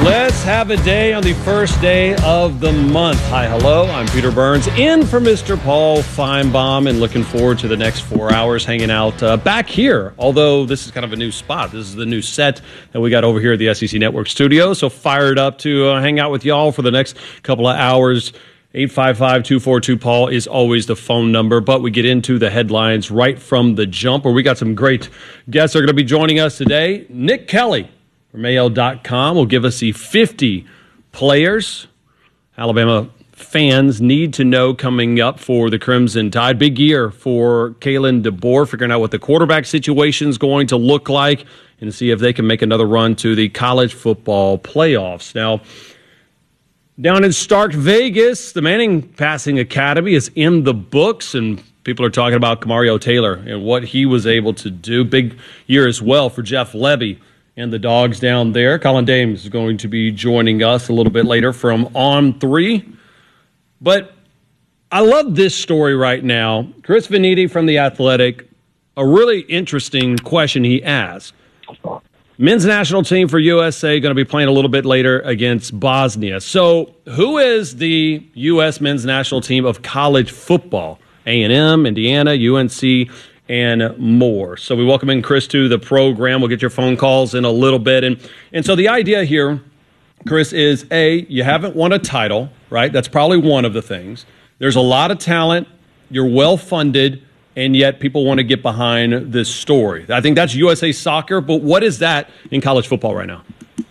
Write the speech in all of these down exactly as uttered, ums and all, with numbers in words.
Let's have a day on the first day of the month. Hi, hello. I'm Peter Burns, in for Mister Paul Feinbaum, and looking forward to the next four hours hanging out uh, back here. Although this is kind of a new spot. This is the new set that we got over here at the S E C Network studio. So fired up to uh, hang out with y'all for the next couple of hours. eight five five, two four two, Paul is always the phone number, but we get into the headlines right from the jump, where we got some great guests that are going to be joining us today. Nick Kelly from A L dot com will give us the fifty players Alabama fans need to know coming up for the Crimson Tide. Big year for Kalen DeBoer, figuring out what the quarterback situation is going to look like and see if they can make another run to the college football playoffs. Now, down in Stark Vegas, the Manning Passing Academy is in the books, and people are talking about Kamario Taylor and what he was able to do. Big year as well for Jeff Lebby and the Dogs down there. Colin Dames is going to be joining us a little bit later from On three. But I love this story right now. Chris Vannini from The Athletic, a really interesting question he asked. Men's national team for U S A going to be playing a little bit later against Bosnia. So who is the U S men's national team of college football? A and M, Indiana, U N C, and more. So we welcome in Chris to the program. We'll get your phone calls in a little bit. And, and so the idea here, Chris, is A, you haven't won a title, right? That's probably one of the things. There's a lot of talent. You're well-funded. And yet people want to get behind this story. I think that's U S A Soccer, but what is that in college football right now?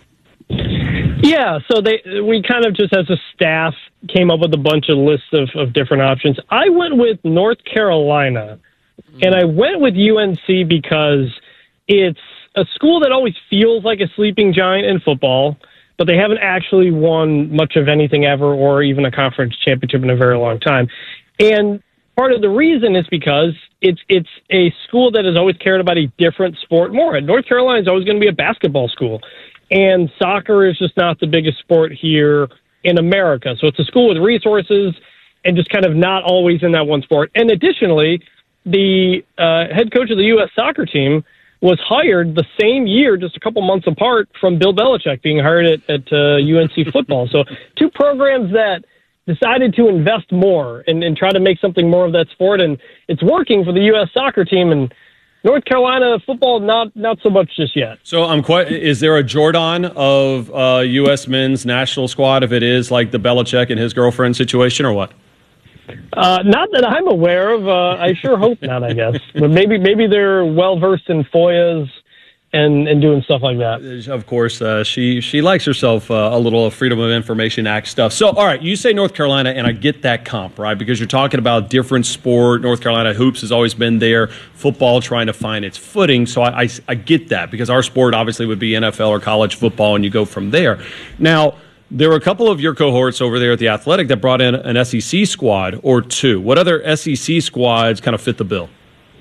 Yeah, so they we kind of just as a staff came up with a bunch of lists of, of different options. I went with North Carolina, and I went with U N C because it's a school that always feels like a sleeping giant in football, but they haven't actually won much of anything ever or even a conference championship in a very long time. And part of the reason is because it's it's a school that has always cared about a different sport more. North Carolina is always going to be a basketball school, and soccer is just not the biggest sport here in America. So it's a school with resources and just kind of not always in that one sport. And additionally, the uh, head coach of the U S soccer team was hired the same year, just a couple months apart from Bill Belichick being hired at, at uh, U N C football. So two programs that decided to invest more and, and try to make something more of that sport, and it's working for the U S soccer team. And North Carolina football, not not so much just yet. So I'm quite. Is there a Jordan of uh, U S men's national squad? If it is like the Belichick and his girlfriend situation, or what? Uh, not that I'm aware of. Uh, I sure hope not. I guess, but maybe maybe they're well versed in F O I As. And, and doing stuff like that. Of course, uh, she she likes herself uh, a little Freedom of Information Act stuff. So, all right, you say North Carolina, and I get that comp, right? Because you're talking about different sport. North Carolina hoops has always been there. Football trying to find its footing. So I, I, I get that, because our sport obviously would be N F L or college football, and you go from there. Now, there were a couple of your cohorts over there at The Athletic that brought in an S E C squad or two. What other S E C squads kind of fit the bill?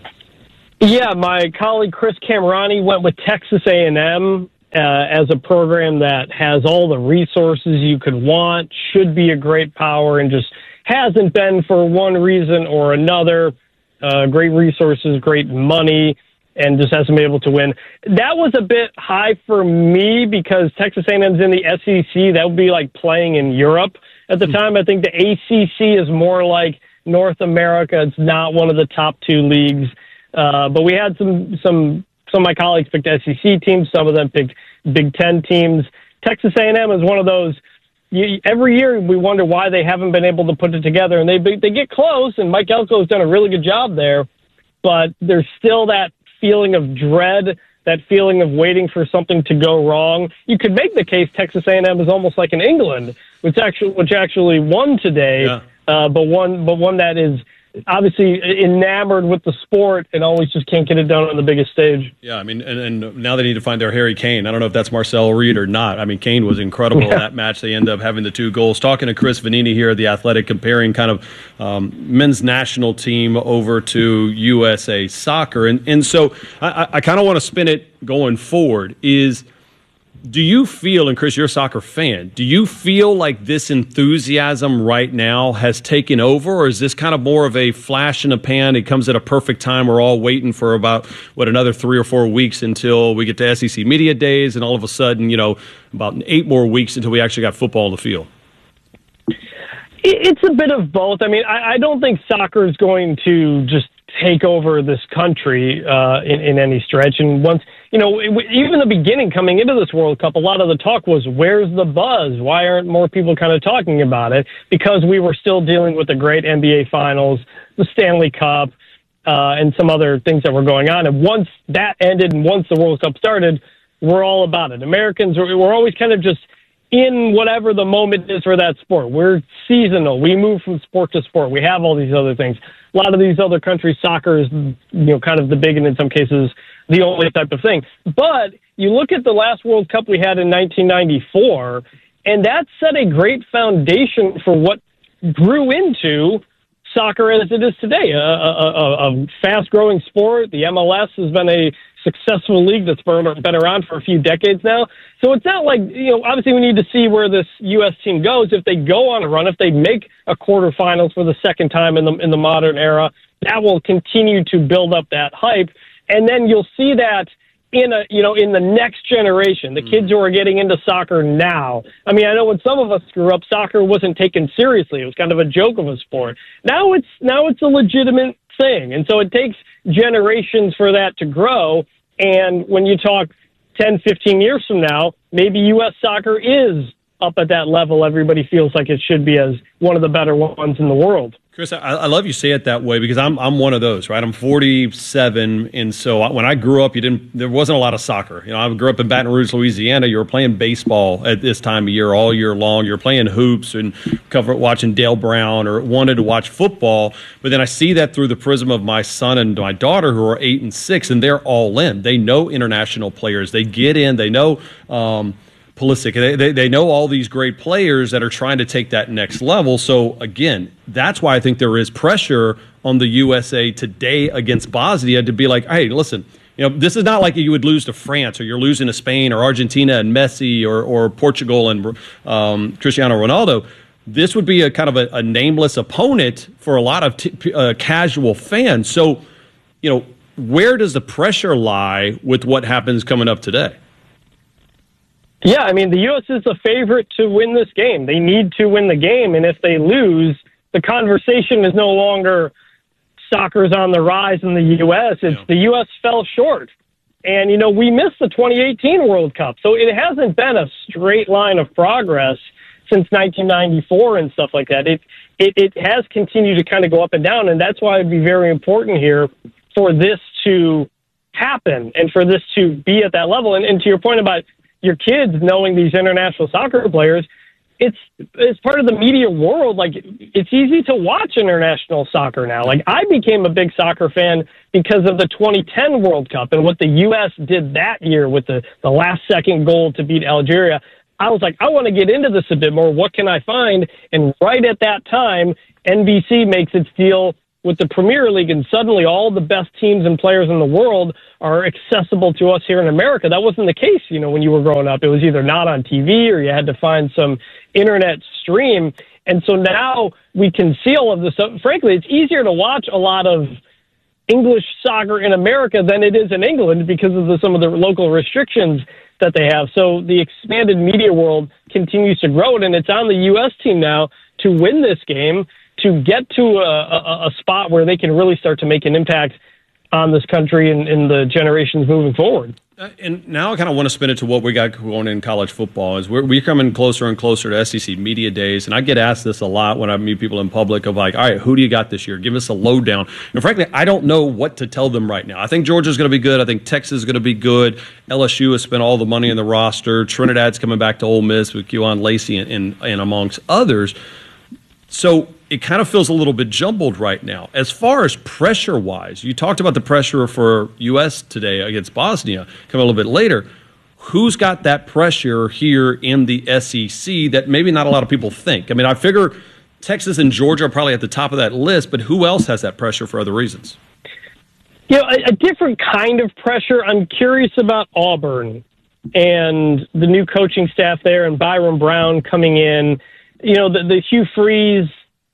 Yeah, my colleague Chris Camerani went with Texas A and M uh, as a program that has all the resources you could want, should be a great power, and just hasn't been for one reason or another. Uh, great resources, great money, and just hasn't been able to win. That was a bit high for me because Texas A and M's in the S E C. That would be like playing in Europe at the time. I think the A C C is more like North America. It's not one of the top two leagues. Uh, but we had some, some, some of my colleagues picked S E C teams. Some of them picked Big Ten teams. Texas A and M is one of those. You, every year we wonder why they haven't been able to put it together, and they they get close. And Mike Elko has done a really good job there, but there's still that feeling of dread, that feeling of waiting for something to go wrong. You could make the case Texas A and M is almost like an England, which actually which actually won today, yeah. uh, but one but one that is obviously enamored with the sport and always just can't get it done on the biggest stage. Yeah, I mean, and, and now they need to find their Harry Kane. I don't know if that's Marcel Reed or not. I mean, Kane was incredible yeah. in that match. They end up having the two goals. Talking to Chris Vannini here at The Athletic, comparing kind of um, men's national team over to U S A Soccer. And, and so I, I kind of want to spin it going forward is do you feel, and Chris, you're a soccer fan, do you feel like this enthusiasm right now has taken over, or is this kind of more of a flash in the pan? It comes at a perfect time. We're all waiting for about, what, another three or four weeks until we get to S E C Media Days, and all of a sudden, you know, about eight more weeks until we actually got football on the field? It's a bit of both. I mean, I, I don't think soccer is going to just take over this country uh, in, in any stretch. And once, you know, it, even the beginning coming into this World Cup, a lot of the talk was, where's the buzz? Why aren't more people kind of talking about it? Because we were still dealing with the great N B A Finals, the Stanley Cup, uh, and some other things that were going on. And once that ended and once the World Cup started, we're all about it. Americans, we're always kind of just in whatever the moment is for that sport. We're seasonal. We move from sport to sport. We have all these other things. A lot of these other countries, soccer is, you know, kind of the big and in some cases the only type of thing. But you look at the last World Cup we had in nineteen ninety-four, and that set a great foundation for what grew into soccer as it is today, a, a, a fast-growing sport. The M L S has been a successful league that's been around for a few decades now. So it's not like, you know, obviously we need to see where this U S team goes. If they go on a run, if they make a quarterfinals for the second time in the in the modern era, that will continue to build up that hype. And then you'll see that in a, you know, in the next generation, the kids who are getting into soccer now. I mean, I know when some of us grew up, soccer wasn't taken seriously. It was kind of a joke of a sport. Now it's now it's a legitimate thing. And so it takes generations for that to grow. And when you talk ten, fifteen years from now, maybe U S soccer is up at that level everybody feels like it should be, as one of the better ones in the world. Chris, I, I love you say it that way, because I'm I'm one of those, right? I'm forty-seven, and so I, when I grew up, you didn't there wasn't a lot of soccer. You know, I grew up in Baton Rouge, Louisiana. You were playing baseball at this time of year all year long. You're playing hoops and cover watching Dale Brown, or wanted to watch football. But then I see that through the prism of my son and my daughter, who are eight and six, and they're all in. They know international players. They get in. They know. Um, Pulisic. They, they, they know all these great players that are trying to take that next level. So, again, that's why I think there is pressure on the U S A today against Bosnia to be like, hey, listen, you know, this is not like you would lose to France, or you're losing to Spain or Argentina and Messi, or, or Portugal and um, Cristiano Ronaldo. This would be a kind of a, a nameless opponent for a lot of t- uh, casual fans. So, you know, where does the pressure lie with what happens coming up today? Yeah, I mean, the U S is the favorite to win this game. They need to win the game, and if they lose, the conversation is no longer soccer's on the rise in the U S. It's yeah. The U S fell short. And, you know, we missed the twenty eighteen World Cup, so it hasn't been a straight line of progress since nineteen ninety-four and stuff like that. It, it, it has continued to kind of go up and down, and that's why it'd be very important here for this to happen and for this to be at that level. And, and to your point about your kids knowing these international soccer players, it's it's part of the media world. Like, it's easy to watch international soccer now. Like, I became a big soccer fan because of the twenty ten World Cup and what the U S did that year with the, the last second goal to beat Algeria. I was like, I want to get into this a bit more. What can I find? And right at that time, N B C makes its deal with the Premier League, and suddenly all the best teams and players in the world are accessible to us here in America. That wasn't the case, you know, when you were growing up. It was either not on T V or you had to find some internet stream. And so now we can see all of this stuff. Frankly, it's easier to watch a lot of English soccer in America than it is in England because of the, some of the local restrictions that they have. So the expanded media world continues to grow, and it's on the U S team now to win this game, to get to a, a, a spot where they can really start to make an impact on this country and in the generations moving forward. Uh, and now I kind of want to spin it to what we got going in college football. Is we're, we're coming closer and closer to S E C Media Days, and I get asked this a lot when I meet people in public of like, all right, who do you got this year? Give us a lowdown. And frankly, I don't know what to tell them right now. I think Georgia's going to be good. I think Texas is going to be good. L S U has spent all the money in the roster. Trinidad's coming back to Ole Miss with Keon Lacey and, and, and amongst others. So it kind of feels a little bit jumbled right now. As far as pressure-wise, you talked about the pressure for U S today against Bosnia, coming a little bit later. Who's got that pressure here in the S E C that maybe not a lot of people think? I mean, I figure Texas and Georgia are probably at the top of that list, but who else has that pressure for other reasons? You know, a, a different kind of pressure. I'm curious about Auburn. and the new coaching staff there and Byron Brown coming in, you know, the, the Hugh Freeze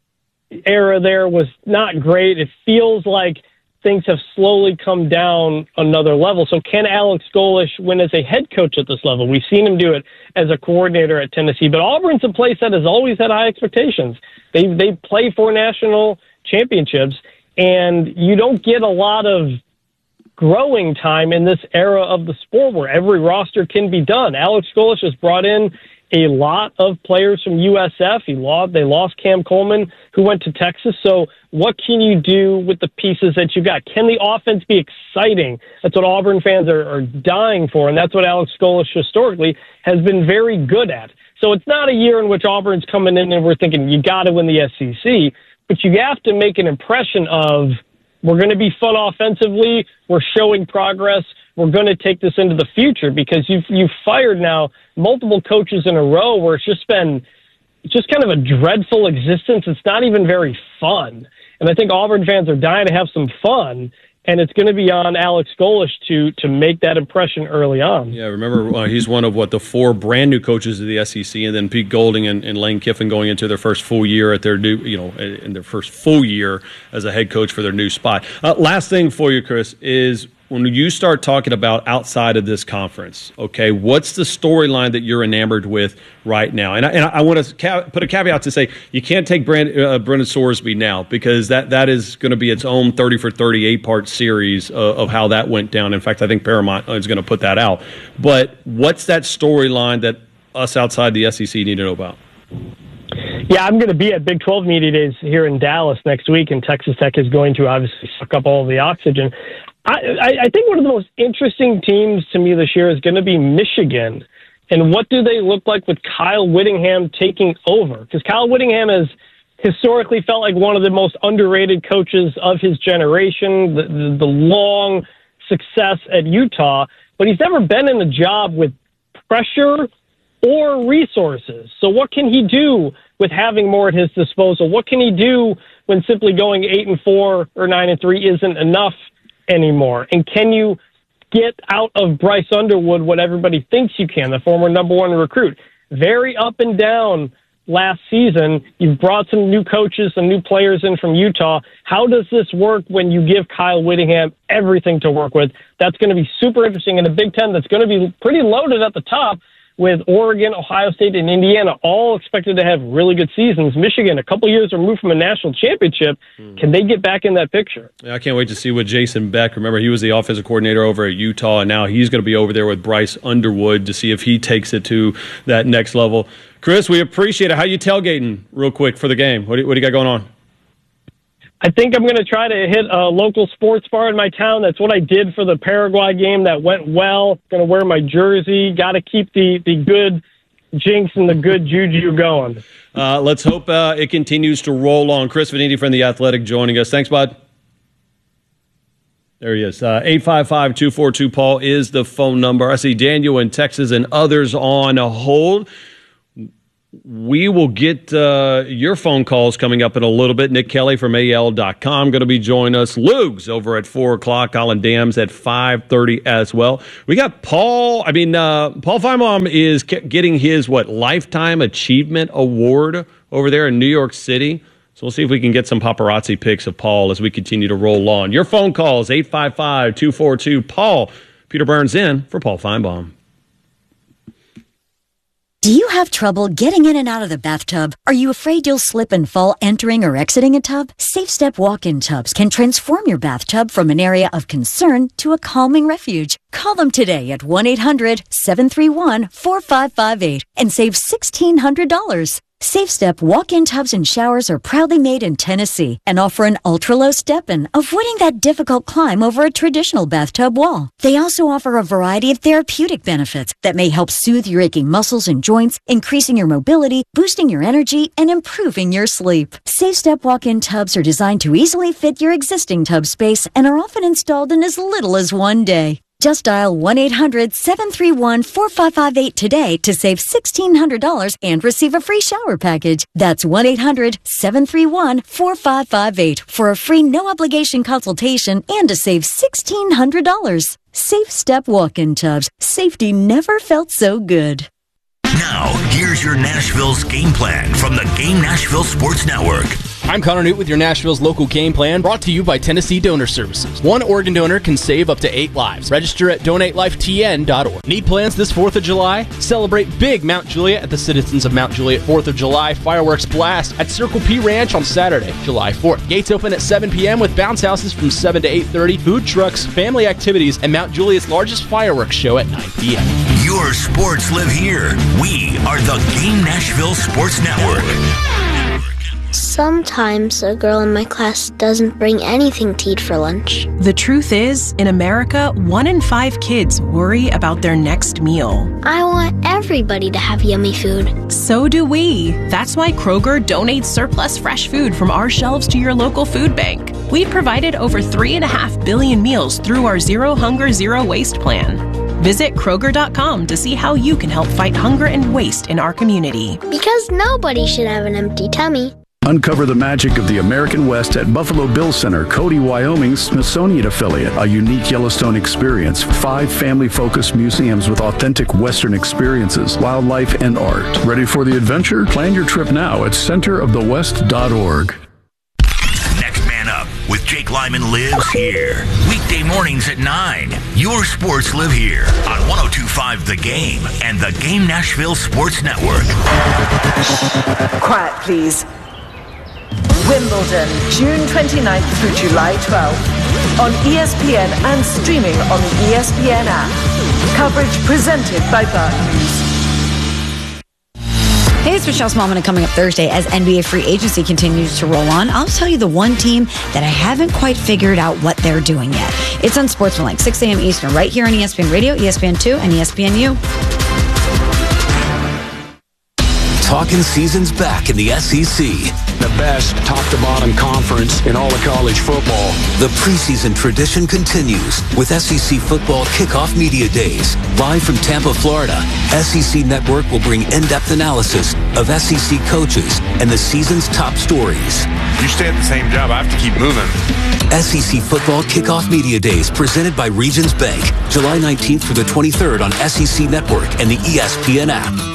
era there was not great. It feels like things have slowly come down another level. So can Alex Golesh win as a head coach at this level? We've seen him do it as a coordinator at Tennessee, but Auburn's a place that has always had high expectations. They they play for national championships, and you don't get a lot of growing time in this era of the sport where every roster can be done. Alex Golesh has brought in a lot of players from U S F. He lost, they lost Cam Coleman, who went to Texas. So what can you do with the pieces that you got? Can the offense be exciting? That's what Auburn fans are, are dying for, and that's what Alex Golesh historically has been very good at. So it's not a year in which Auburn's coming in and we're thinking, you got to win the S E C, but you have to make an impression of, we're going to be fun offensively, we're showing progress, we're going to take this into the future, because you've you've fired now multiple coaches in a row where it's just been just kind of a dreadful existence. It's not even very fun. And I think Auburn fans are dying to have some fun, and it's going to be on Alex Golesh to to make that impression early on. Yeah, remember, uh, he's one of, what, the four brand new coaches of the S E C, and then Pete Golding and, and Lane Kiffin going into their first full year at their new, you know, in their first full year as a head coach for their new spot. Uh, last thing for you, Chris, is when you start talking about outside of this conference, okay, what's the storyline that you're enamored with right now? And I, and I want to ca- put a caveat to say you can't take Brand, uh, Brendan Sorsby now, because that, that is going to be its own thirty for thirty-eight part series uh, of how that went down. In fact, I think Paramount is going to put that out. But what's that storyline that us outside the S E C need to know about? Yeah, I'm going to be at Big twelve Media Days here in Dallas next week, and Texas Tech is going to obviously suck up all of the oxygen. I, I think one of the most interesting teams to me this year is going to be Michigan. And what do they look like with Kyle Whittingham taking over? Because Kyle Whittingham has historically felt like one of the most underrated coaches of his generation, the, the, the long success at Utah, but he's never been in a job with pressure or resources. So what can he do with having more at his disposal? What can he do when simply going eight and four or nine and three isn't enough anymore? And can you get out of Bryce Underwood what everybody thinks you can, the former number one recruit? Very up and down last season. You've brought some new coaches, some new players in from Utah. How does this work when you give Kyle Whittingham everything to work with? That's going to be super interesting in the Big Ten. That's going to be pretty loaded at the top, with Oregon, Ohio State, and Indiana all expected to have really good seasons. Michigan, a couple years removed from a national championship. Hmm. Can they get back in that picture? Yeah, I can't wait to see what Jason Beck, remember, he was the offensive coordinator over at Utah, and now he's going to be over there with Bryce Underwood to see if he takes it to that next level. Chris, we appreciate it. How you tailgating real quick for the game? What do you, what do you got going on? I think I'm going to try to hit a local sports bar in my town. That's what I did for the Paraguay game. That went well. Going to wear my jersey. Got to keep the, the good jinx and the good juju going. Uh, let's hope uh, it continues to roll on. Chris Veniti from The Athletic joining us. Thanks, bud. There he is. Uh, eight five five, two four two, Paul is the phone number. I see Daniel in Texas and others on a hold. We will get uh, your phone calls coming up in a little bit. Nick Kelly from A L dot com going to be joining us. Lugs over at four o'clock. Colin Dams at five thirty as well. We got Paul. I mean, uh, Paul Feinbaum is getting his, what, Lifetime Achievement Award over there in New York City. So we'll see if we can get some paparazzi pics of Paul as we continue to roll on. Your phone calls, eight five five, two four two, Paul. Peter Burns in for Paul Feinbaum. Do you have trouble getting in and out of the bathtub? Are you afraid you'll slip and fall entering or exiting a tub? SafeStep walk-in tubs can transform your bathtub from an area of concern to a calming refuge. Call them today at one eight hundred, seven three one, four five five eight and save sixteen hundred dollars. SafeStep walk-in tubs and showers are proudly made in Tennessee and offer an ultra-low step-in, avoiding that difficult climb over a traditional bathtub wall. They also offer a variety of therapeutic benefits that may help soothe your aching muscles and joints, increasing your mobility, boosting your energy, and improving your sleep. SafeStep walk-in tubs are designed to easily fit your existing tub space and are often installed in as little as one day. Just dial one eight hundred seven three one four five five eight today to save one thousand six hundred dollars and receive a free shower package. That's one eight hundred seven three one four five five eight for a free no-obligation consultation and to save one thousand six hundred dollars. Safe Step Walk-In Tubs. Safety never felt so good. Now, here's your Nashville's game plan from the Game Nashville Sports Network. I'm Connor Newt with your Nashville's local game plan, brought to you by Tennessee Donor Services. One organ donor can save up to eight lives. Register at donate life t n dot org. Need plans this fourth of July? Celebrate big Mount Juliet at the Citizens of Mount Juliet fourth of July Fireworks Blast at Circle P Ranch on Saturday, July fourth. Gates open at seven p.m. with bounce houses from seven to eight thirty, food trucks, family activities, and Mount Juliet's largest fireworks show at nine p.m. Your sports live here. We are the Game Nashville Sports Network. Sometimes a girl in my class doesn't bring anything to eat for lunch. The truth is, in America, one in five kids worry about their next meal. I want everybody to have yummy food. So do we. That's why Kroger donates surplus fresh food from our shelves to your local food bank. We've provided over three and a half billion meals through our Zero Hunger, Zero Waste plan. Visit Kroger dot com to see how you can help fight hunger and waste in our community. Because nobody should have an empty tummy. Uncover the magic of the American West at Buffalo Bill Center, Cody, Wyoming's Smithsonian affiliate. A unique Yellowstone experience. Five family-focused museums with authentic Western experiences, wildlife, and art. Ready for the adventure? Plan your trip now at center of the west dot org. Next Man Up with Jake Lyman lives here. Weekday mornings at nine. Your sports live here on one oh two point five The Game and the Game Nashville Sports Network. Quiet, please. Wimbledon, June twenty-ninth through July twelfth. On E S P N and streaming on the E S P N app. Coverage presented by Bart News. Hey, it's Michelle Smallman, and coming up Thursday as N B A free agency continues to roll on, I'll tell you the one team that I haven't quite figured out what they're doing yet. It's on Sportsman Link, six a.m. Eastern, right here on E S P N Radio, E S P N two, and E S P N U. Talking season's back in the S E C. The best top-to-bottom conference in all of college football. The preseason tradition continues with S E C Football Kickoff Media Days. Live from Tampa, Florida, S E C Network will bring in-depth analysis of S E C coaches and the season's top stories. You stay at the same job, I have to keep moving. S E C Football Kickoff Media Days presented by Regions Bank. July nineteenth through the twenty-third on S E C Network and the E S P N app.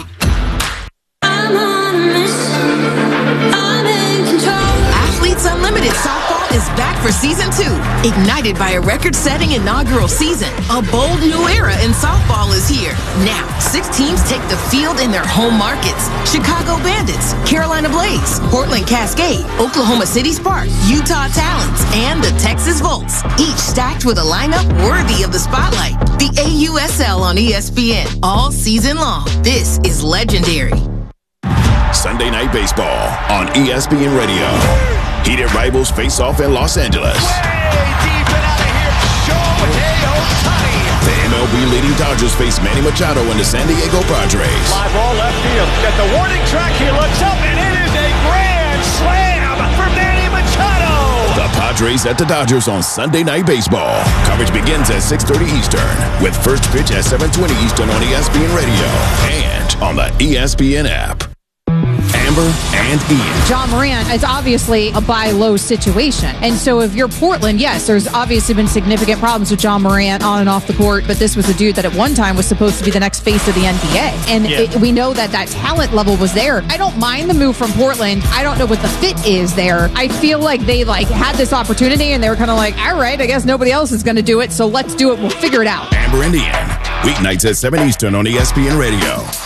Unlimited Softball is back for season two. Ignited by a record-setting inaugural season, a bold new era in softball is here. Now, six teams take the field in their home markets. Chicago Bandits, Carolina Blaze, Portland Cascade, Oklahoma City Sparks, Utah Talents, and the Texas Volts. Each stacked with a lineup worthy of the spotlight. The A U S L on E S P N all season long. This is legendary. Sunday Night Baseball on E S P N Radio. Heated rivals face off in Los Angeles. Way deep and out of here, Shohei Ohtani. The M L B leading Dodgers face Manny Machado and the San Diego Padres. Fly ball left field. At the warning track, he looks up, and it is a grand slam for Manny Machado. The Padres at the Dodgers on Sunday Night Baseball. Coverage begins at six thirty Eastern, with first pitch at seven twenty Eastern on E S P N Radio and on the E S P N app. Amber and Ian. Ja Morant is obviously a buy low situation. And so if you're Portland, yes, there's obviously been significant problems with Ja Morant on and off the court, but this was a dude that at one time was supposed to be the next face of the N B A. And yeah. it, we know that that talent level was there. I don't mind the move from Portland. I don't know what the fit is there. I feel like they like had this opportunity and they were kind of like, all right, I guess nobody else is going to do it, so let's do it. We'll figure it out. Amber and Ian. Weeknights at seven Eastern on E S P N Radio.